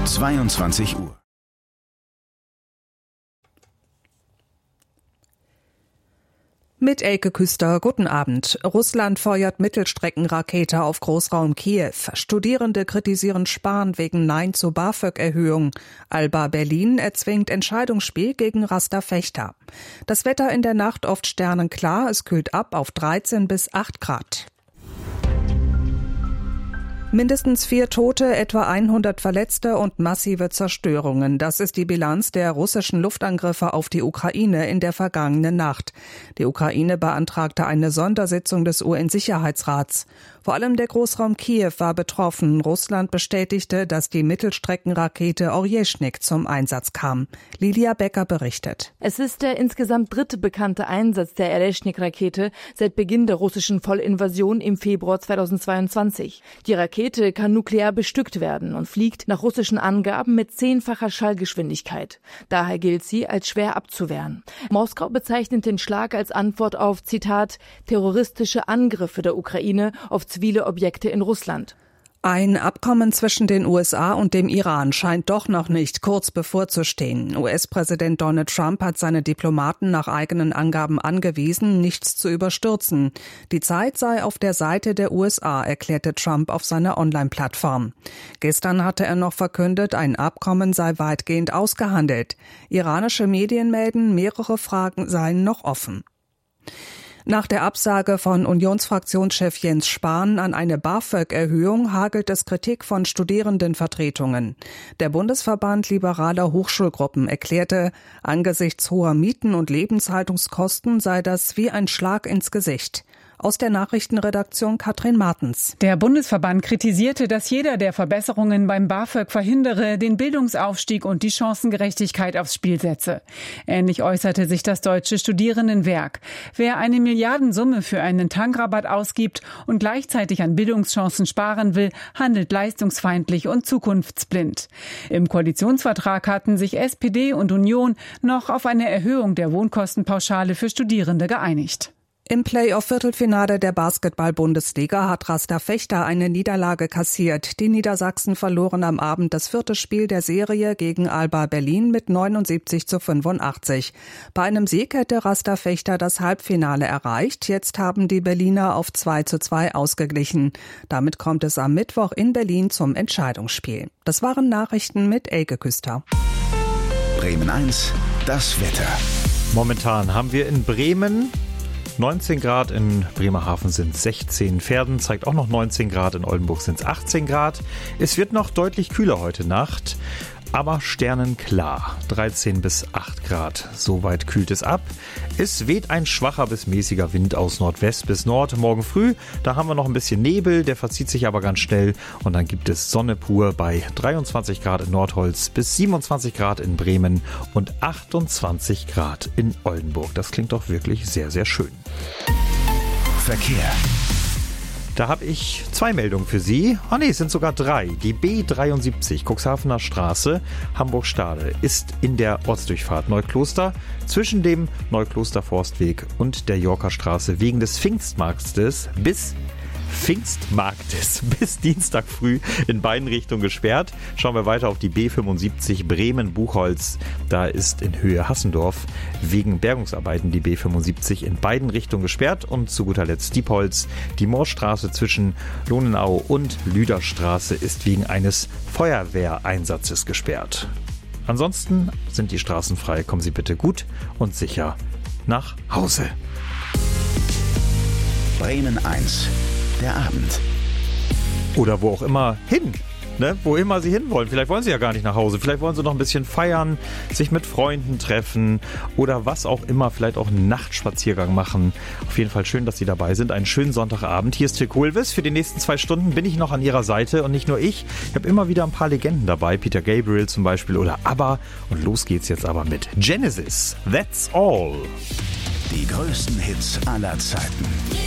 22 Uhr. Mit Elke Küster, guten Abend. Russland feuert Mittelstreckenrakete auf Großraum Kiew. Studierende kritisieren Spahn wegen Nein zur BAföG-Erhöhung. Alba Berlin erzwingt Entscheidungsspiel gegen Rasta Fechter. Das Wetter in der Nacht oft sternenklar. Es kühlt ab auf 13 bis 8 Grad. Mindestens 4 Tote, etwa 100 Verletzte und massive Zerstörungen. Das ist die Bilanz der russischen Luftangriffe auf die Ukraine in der vergangenen Nacht. Die Ukraine beantragte eine Sondersitzung des UN-Sicherheitsrats. Vor allem der Großraum Kiew war betroffen. Russland bestätigte, dass die Mittelstreckenrakete Orjeschnik zum Einsatz kam. Lilia Becker berichtet. Es ist der insgesamt dritte bekannte Einsatz der Orjeschnik-Rakete seit Beginn der russischen Vollinvasion im Februar 2022. Die Rakete kann nuklear bestückt werden und fliegt nach russischen Angaben mit 10-facher Schallgeschwindigkeit. Daher gilt sie als schwer abzuwehren. Moskau bezeichnet den Schlag als Antwort auf, Zitat, terroristische Angriffe der Ukraine auf zivile Objekte in Russland. Ein Abkommen zwischen den USA und dem Iran scheint doch noch nicht kurz bevorzustehen. US-Präsident Donald Trump hat seine Diplomaten nach eigenen Angaben angewiesen, nichts zu überstürzen. Die Zeit sei auf der Seite der USA, erklärte Trump auf seiner Online-Plattform. Gestern hatte er noch verkündet, ein Abkommen sei weitgehend ausgehandelt. Iranische Medien melden, mehrere Fragen seien noch offen. Nach der Absage von Unionsfraktionschef Jens Spahn an eine BAföG-Erhöhung hagelt es Kritik von Studierendenvertretungen. Der Bundesverband Liberaler Hochschulgruppen erklärte, angesichts hoher Mieten und Lebenshaltungskosten sei das wie ein Schlag ins Gesicht. Aus der Nachrichtenredaktion Katrin Martens. Der Bundesverband kritisierte, dass jeder, der Verbesserungen beim BAföG verhindere, den Bildungsaufstieg und die Chancengerechtigkeit aufs Spiel setze. Ähnlich äußerte sich das Deutsche Studierendenwerk. Wer eine Milliardensumme für einen Tankrabatt ausgibt und gleichzeitig an Bildungschancen sparen will, handelt leistungsfeindlich und zukunftsblind. Im Koalitionsvertrag hatten sich SPD und Union noch auf eine Erhöhung der Wohnkostenpauschale für Studierende geeinigt. Im Playoff-Viertelfinale der Basketball-Bundesliga hat Rasta Fechter eine Niederlage kassiert. Die Niedersachsen verloren am Abend das 4. Spiel der Serie gegen Alba Berlin mit 79:85. Bei einem Sieg hätte Rasta Fechter das Halbfinale erreicht. Jetzt haben die Berliner auf 2:2 ausgeglichen. Damit kommt es am Mittwoch in Berlin zum Entscheidungsspiel. Das waren Nachrichten mit Elke Küster. Bremen 1, das Wetter. Momentan haben wir in Bremen 19 Grad, in Bremerhaven sind 16, Verden zeigt auch noch 19 Grad, in Oldenburg sind es 18 Grad. Es wird noch deutlich kühler heute Nacht, aber sternenklar, 13 bis 8 Grad, soweit kühlt es ab. Es weht ein schwacher bis mäßiger Wind aus Nordwest bis Nord. Morgen früh, da haben wir noch ein bisschen Nebel, der verzieht sich aber ganz schnell und dann gibt es Sonne pur bei 23 Grad in Nordholz bis 27 Grad in Bremen und 28 Grad in Oldenburg. Das klingt doch wirklich sehr, sehr schön. Verkehr. Da habe ich 2 Meldungen für Sie. Es sind sogar 3. Die B73, Cuxhavener Straße, Hamburg-Stade, ist in der Ortsdurchfahrt Neukloster zwischen dem Neukloster Forstweg und der Yorker Straße wegen des Pfingstmarktes bis Dienstag früh in beiden Richtungen gesperrt. Schauen wir weiter auf die B75 Bremen-Buchholz. Da ist in Höhe Hassendorf wegen Bergungsarbeiten die B75 in beiden Richtungen gesperrt. Und zu guter Letzt Diepholz. Die Moorstraße zwischen Lohnenau und Lüderstraße ist wegen eines Feuerwehreinsatzes gesperrt. Ansonsten sind die Straßen frei. Kommen Sie bitte gut und sicher nach Hause. Bremen 1. Der Abend. Oder wo auch immer hin, ne? Wo immer Sie hinwollen. Vielleicht wollen Sie ja gar nicht nach Hause. Vielleicht wollen Sie noch ein bisschen feiern, sich mit Freunden treffen oder was auch immer. Vielleicht auch einen Nachtspaziergang machen. Auf jeden Fall schön, dass Sie dabei sind. Einen schönen Sonntagabend. Hier ist Till Kohlwiss. Für die nächsten 2 Stunden bin ich noch an Ihrer Seite und nicht nur ich. Ich habe immer wieder ein paar Legenden dabei. Peter Gabriel zum Beispiel oder ABBA. Und los geht's jetzt aber mit Genesis. That's All. Die größten Hits aller Zeiten.